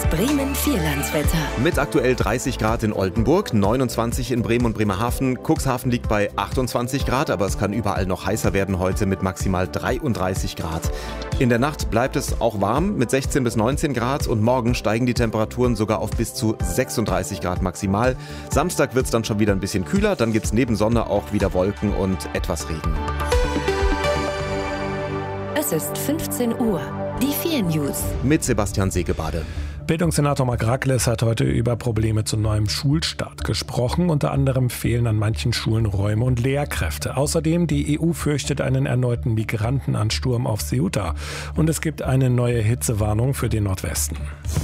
Bremen Vierlandswetter. Mit aktuell 30 Grad in Oldenburg, 29 in Bremen und Bremerhaven. Cuxhaven liegt bei 28 Grad, aber es kann überall noch heißer werden heute mit maximal 33 Grad. In der Nacht bleibt es auch warm mit 16 bis 19 Grad und morgen steigen die Temperaturen sogar auf bis zu 36 Grad maximal. Samstag wird es dann schon wieder ein bisschen kühler, dann gibt es neben Sonne auch wieder Wolken und etwas Regen. Es ist 15 Uhr. Die 4 News. Mit Sebastian Segebade. Bildungssenator Marc Racles hat heute über Probleme zu neuem Schulstart gesprochen. Unter anderem fehlen an manchen Schulen Räume und Lehrkräfte. Außerdem, die EU fürchtet einen erneuten Migrantenansturm auf Ceuta. Und es gibt eine neue Hitzewarnung für den Nordwesten.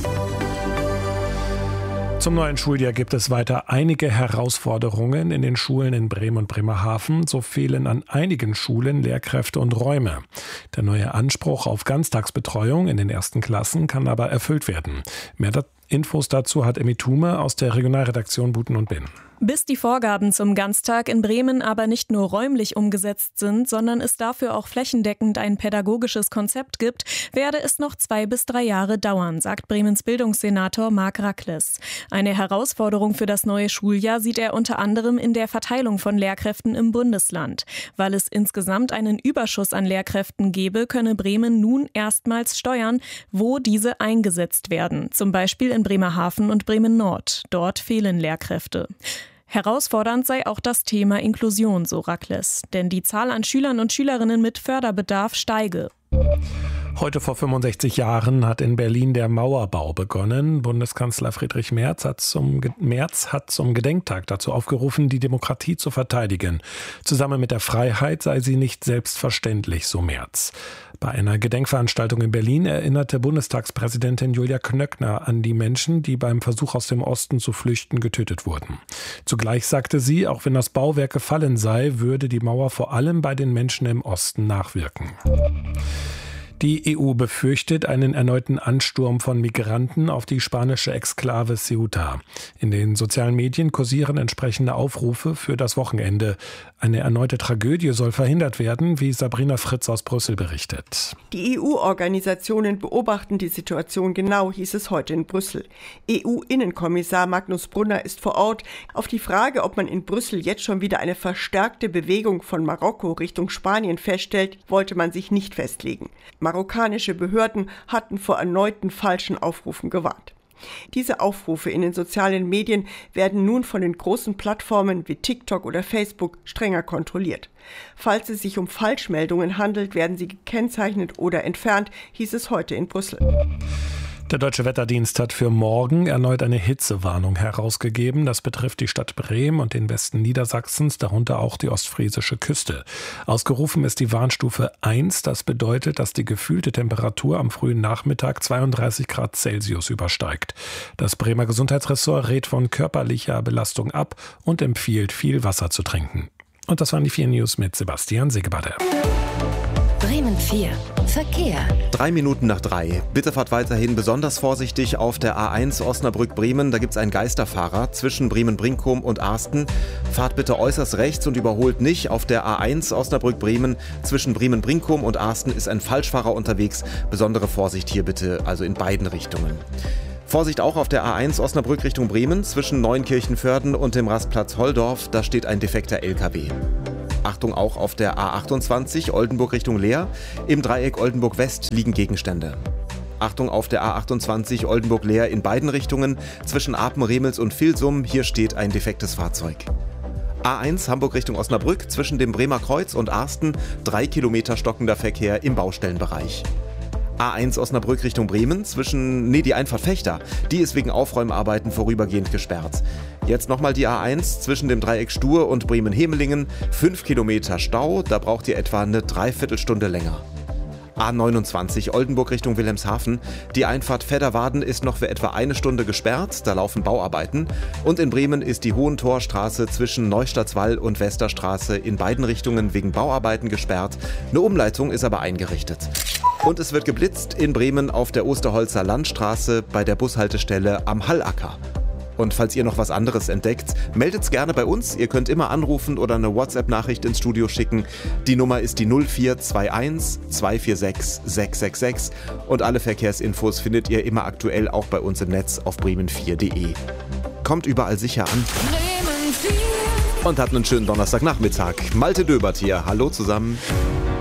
Zum neuen Schuljahr gibt es weiter einige Herausforderungen in den Schulen in Bremen und Bremerhaven. So fehlen an einigen Schulen Lehrkräfte und Räume. Der neue Anspruch auf Ganztagsbetreuung in den ersten Klassen kann aber erfüllt werden. Mehr Infos dazu hat Emmy Thume aus der Regionalredaktion Buten und Binn. Bis die Vorgaben zum Ganztag in Bremen aber nicht nur räumlich umgesetzt sind, sondern es dafür auch flächendeckend ein pädagogisches Konzept gibt, werde es noch 2 bis 3 Jahre dauern, sagt Bremens Bildungssenator Marc Racles. Eine Herausforderung für das neue Schuljahr sieht er unter anderem in der Verteilung von Lehrkräften im Bundesland. Weil es insgesamt einen Überschuss an Lehrkräften gebe, könne Bremen nun erstmals steuern, wo diese eingesetzt werden. Zum Beispiel in Bremerhaven und Bremen-Nord. Dort fehlen Lehrkräfte. Herausfordernd sei auch das Thema Inklusion, so Racles. Denn die Zahl an Schülern und Schülerinnen mit Förderbedarf steige. Heute vor 65 Jahren hat in Berlin der Mauerbau begonnen. Bundeskanzler Friedrich Merz hat zum Gedenktag dazu aufgerufen, die Demokratie zu verteidigen. Zusammen mit der Freiheit sei sie nicht selbstverständlich, so Merz. Bei einer Gedenkveranstaltung in Berlin erinnerte Bundestagspräsidentin Julia Knöckner an die Menschen, die beim Versuch aus dem Osten zu flüchten getötet wurden. Zugleich sagte sie, auch wenn das Bauwerk gefallen sei, würde die Mauer vor allem bei den Menschen im Osten nachwirken. Die EU befürchtet einen erneuten Ansturm von Migranten auf die spanische Exklave Ceuta. In den sozialen Medien kursieren entsprechende Aufrufe für das Wochenende. Eine erneute Tragödie soll verhindert werden, wie Sabrina Fritz aus Brüssel berichtet. Die EU-Organisationen beobachten die Situation genau, hieß es heute in Brüssel. EU-Innenkommissar Magnus Brunner ist vor Ort. Auf die Frage, ob man in Brüssel jetzt schon wieder eine verstärkte Bewegung von Marokko Richtung Spanien feststellt, wollte man sich nicht festlegen. Marokkanische Behörden hatten vor erneuten falschen Aufrufen gewarnt. Diese Aufrufe in den sozialen Medien werden nun von den großen Plattformen wie TikTok oder Facebook strenger kontrolliert. Falls es sich um Falschmeldungen handelt, werden sie gekennzeichnet oder entfernt, hieß es heute in Brüssel. Der Deutsche Wetterdienst hat für morgen erneut eine Hitzewarnung herausgegeben. Das betrifft die Stadt Bremen und den Westen Niedersachsens, darunter auch die ostfriesische Küste. Ausgerufen ist die Warnstufe 1. Das bedeutet, dass die gefühlte Temperatur am frühen Nachmittag 32 Grad Celsius übersteigt. Das Bremer Gesundheitsressort rät von körperlicher Belastung ab und empfiehlt, viel Wasser zu trinken. Und das waren die 4 News mit Sebastian Segebade. Bremen 4. Verkehr. 3 Minuten nach 3. Bitte fahrt weiterhin besonders vorsichtig auf der A1 Osnabrück-Bremen. Da gibt es einen Geisterfahrer zwischen Bremen-Brinkum und Asten. Fahrt bitte äußerst rechts und überholt nicht. Auf der A1 Osnabrück-Bremen zwischen Bremen-Brinkum und Asten ist ein Falschfahrer unterwegs. Besondere Vorsicht hier bitte, also in beiden Richtungen. Vorsicht auch auf der A1 Osnabrück Richtung Bremen zwischen Neunkirchenvörden und dem Rastplatz Holldorf. Da steht ein defekter LKW. Achtung auch auf der A28 Oldenburg Richtung Leer. Im Dreieck Oldenburg West liegen Gegenstände. Achtung auf der A28 Oldenburg Leer in beiden Richtungen zwischen Apen-Remels und Vilsum. Hier steht ein defektes Fahrzeug. A1 Hamburg Richtung Osnabrück zwischen dem Bremer Kreuz und Arsten 3 Kilometer stockender Verkehr im Baustellenbereich. A1 Osnabrück Richtung Bremen die Einfahrt Fechter, die ist wegen Aufräumarbeiten vorübergehend gesperrt. Jetzt nochmal die A1 zwischen dem Dreieck Stur und Bremen-Hemelingen, 5 Kilometer Stau, da braucht ihr etwa eine Dreiviertelstunde länger. A29 Oldenburg Richtung Wilhelmshaven, die Einfahrt Vedderwaden ist noch für etwa 1 Stunde gesperrt, da laufen Bauarbeiten. Und in Bremen ist die Hohentorstraße zwischen Neustadtswall und Westerstraße in beiden Richtungen wegen Bauarbeiten gesperrt. Eine Umleitung ist aber eingerichtet. Und es wird geblitzt in Bremen auf der Osterholzer Landstraße bei der Bushaltestelle am Hallacker. Und falls ihr noch was anderes entdeckt, meldet's gerne bei uns. Ihr könnt immer anrufen oder eine WhatsApp-Nachricht ins Studio schicken. Die Nummer ist die 0421 246 666 und alle Verkehrsinfos findet ihr immer aktuell auch bei uns im Netz auf bremen4.de. Kommt überall sicher an und habt einen schönen Donnerstagnachmittag. Malte Döbert hier. Hallo zusammen.